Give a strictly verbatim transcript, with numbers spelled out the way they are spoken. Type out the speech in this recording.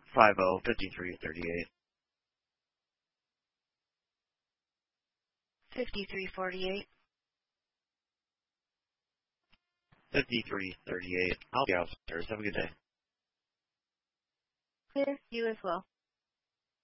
five zero fifty-three thirty-eight. fifty-three forty-eight. fifty-three thirty-eight. I'll be out, sir. Have a good day. Clear. You as well.